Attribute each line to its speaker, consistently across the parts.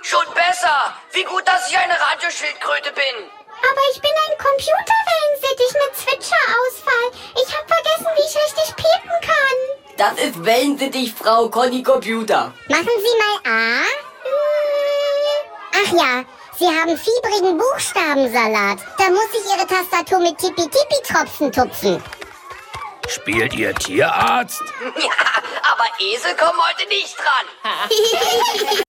Speaker 1: Schon besser. Wie gut, dass ich eine Radioschildkröte bin.
Speaker 2: Aber ich bin ein Computerwellensittich mit Zwitscherausfall. Ich habe vergessen, wie ich richtig piepen kann.
Speaker 1: Das ist Wellensittich, Frau Conny Computer.
Speaker 2: Machen Sie mal A. Ach ja, Sie haben fiebrigen Buchstabensalat. Da muss ich Ihre Tastatur mit Tippi-Tippi-Tropfen tupfen.
Speaker 3: Spielt ihr Tierarzt?
Speaker 1: Ja, aber Esel kommen heute nicht dran.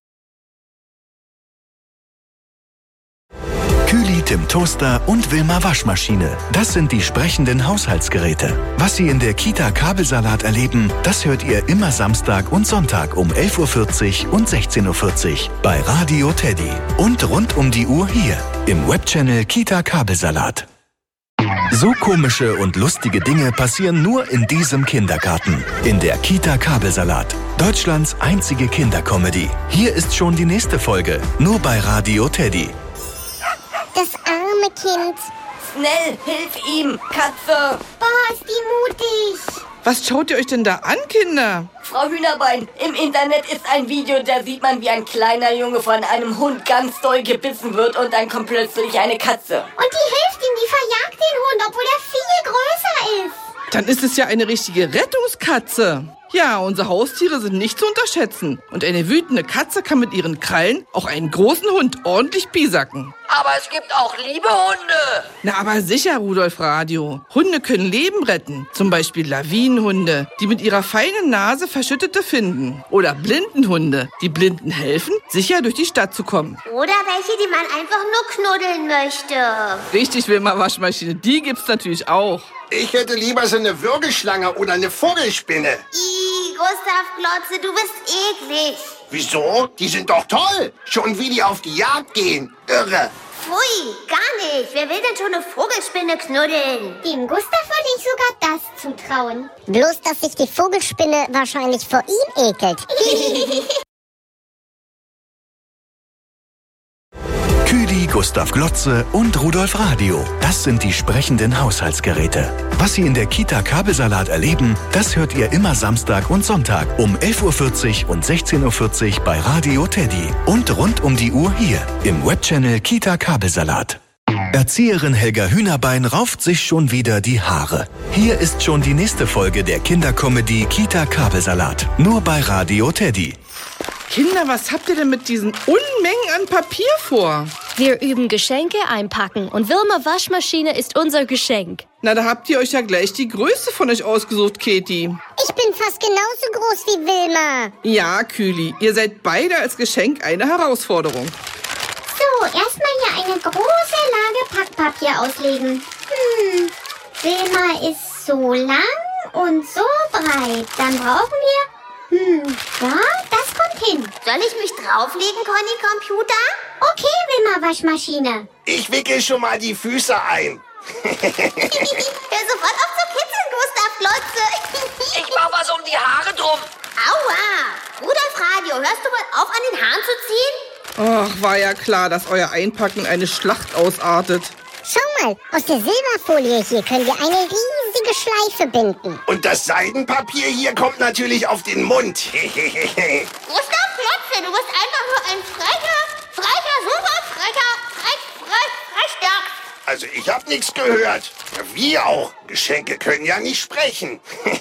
Speaker 4: Kühli, Tim Toaster und Wilma Waschmaschine. Das sind die sprechenden Haushaltsgeräte. Was Sie in der Kita Kabelsalat erleben, das hört ihr immer Samstag und Sonntag um 11.40 Uhr und 16.40 Uhr bei Radio Teddy. Und rund um die Uhr hier im Webchannel Kita Kabelsalat. So komische und lustige Dinge passieren nur in diesem Kindergarten. In der Kita Kabelsalat. Deutschlands einzige Kindercomedy. Hier ist schon die nächste Folge. Nur bei Radio Teddy.
Speaker 2: Das arme Kind.
Speaker 1: Schnell, hilf ihm, Katze.
Speaker 2: Boah, ist die mutig.
Speaker 5: Was schaut ihr euch denn da an, Kinder?
Speaker 1: Frau Hühnerbein, im Internet ist ein Video, da sieht man, wie ein kleiner Junge von einem Hund ganz doll gebissen wird und dann kommt plötzlich eine Katze.
Speaker 2: Und die hilft ihm, die verjagt den Hund, obwohl er viel größer ist.
Speaker 5: Dann ist es ja eine richtige Rettungskatze. Ja, unsere Haustiere sind nicht zu unterschätzen. Und eine wütende Katze kann mit ihren Krallen auch einen großen Hund ordentlich piesacken.
Speaker 1: Aber es gibt auch liebe Hunde.
Speaker 5: Na, aber sicher, Rudolf Radio. Hunde können Leben retten. Zum Beispiel Lawinenhunde, die mit ihrer feinen Nase Verschüttete finden. Oder Blindenhunde, die Blinden helfen, sicher durch die Stadt zu kommen.
Speaker 2: Oder welche, die man einfach nur knuddeln möchte.
Speaker 5: Richtig, Wilma Waschmaschine, die gibt's natürlich auch.
Speaker 6: Ich hätte lieber so eine Würgeschlange oder eine Vogelspinne.
Speaker 2: Ih, Gustav Glotze, du bist eklig.
Speaker 6: Wieso? Die sind doch toll. Schon wie die auf die Jagd gehen. Irre.
Speaker 2: Pfui, gar nicht. Wer will denn schon eine Vogelspinne knuddeln? Dem Gustav würde ich sogar das zutrauen. Bloß, dass sich die Vogelspinne wahrscheinlich vor ihm ekelt.
Speaker 4: Kühli, Gustav Glotze und Rudolf Radio. Das sind die sprechenden Haushaltsgeräte. Was Sie in der Kita Kabelsalat erleben, das hört ihr immer Samstag und Sonntag um 11.40 Uhr und 16.40 Uhr bei Radio Teddy. Und rund um die Uhr hier im Webchannel Kita Kabelsalat. Erzieherin Helga Hühnerbein rauft sich schon wieder die Haare. Hier ist schon die nächste Folge der Kindercomedy Kita Kabelsalat. Nur bei Radio Teddy.
Speaker 5: Kinder, was habt ihr denn mit diesen Unmengen an Papier vor?
Speaker 7: Wir üben Geschenke einpacken und Wilma Waschmaschine ist unser Geschenk.
Speaker 5: Na, da habt ihr euch ja gleich die Größte von euch ausgesucht, Katie.
Speaker 2: Ich bin fast genauso groß wie Wilma.
Speaker 5: Ja, Kühli, ihr seid beide als Geschenk eine Herausforderung.
Speaker 2: So, erstmal hier eine große Lage Packpapier auslegen. Wilma ist so lang und so breit. Dann brauchen wir... ja, das kommt hin. Soll ich mich drauflegen, Conny Computer? Okay, Wilma Waschmaschine.
Speaker 6: Ich wickel schon mal die Füße ein.
Speaker 2: Hör sofort auf zu kitzeln, Gustav Glotze.
Speaker 1: Ich mach was um die Haare drum.
Speaker 2: Aua! Rudolf Radio, hörst du mal auf, an den Haaren zu ziehen?
Speaker 5: Ach, war ja klar, dass euer Einpacken eine Schlacht ausartet.
Speaker 2: Schau mal, aus der Silberfolie hier können wir eine riesige Schleife binden.
Speaker 6: Und das Seidenpapier hier kommt natürlich auf den Mund.
Speaker 2: Gustav Glotze, du bist einfach nur ein frecher, super frecher.
Speaker 6: Also ich hab nichts gehört. Wie auch. Geschenke können ja nicht sprechen.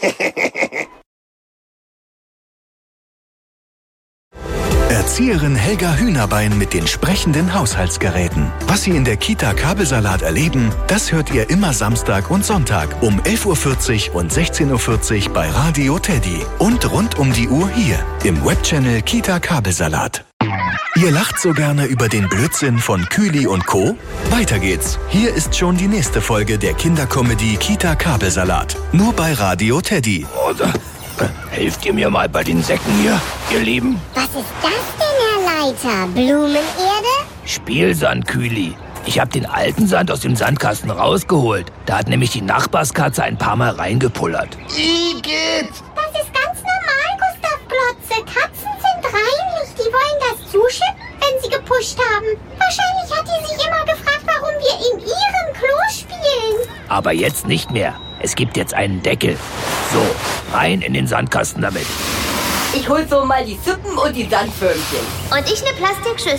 Speaker 4: Erzieherin Helga Hühnerbein mit den sprechenden Haushaltsgeräten. Was Sie in der Kita Kabelsalat erleben, das hört ihr immer Samstag und Sonntag um 11.40 Uhr und 16.40 Uhr bei Radio Teddy. Und rund um die Uhr hier im Webchannel Kita Kabelsalat. Ihr lacht so gerne über den Blödsinn von Kühli und Co.? Weiter geht's. Hier ist schon die nächste Folge der Kindercomedy Kita Kabelsalat. Nur bei Radio Teddy.
Speaker 3: Helft ihr mir mal bei den Säcken hier, ihr Lieben?
Speaker 2: Was ist das denn, Herr Leiter? Blumenerde?
Speaker 3: Spielsand, Kühli. Ich habe den alten Sand aus dem Sandkasten rausgeholt. Da hat nämlich die Nachbarskatze ein paar Mal reingepullert.
Speaker 6: Igitt!
Speaker 2: Das ist ganz normal, Gustav Glotze. Katzen sind reinlich. Die wollen das zuschippen, wenn sie gepusht haben. Wahrscheinlich hat die sich immer gefragt, warum wir in ihrem Klo spielen.
Speaker 3: Aber jetzt nicht mehr. Es gibt jetzt einen Deckel. So, rein in den Sandkasten damit.
Speaker 1: Ich hol so mal die Suppen und die Sandförmchen.
Speaker 2: Und ich eine Plastikschüssel.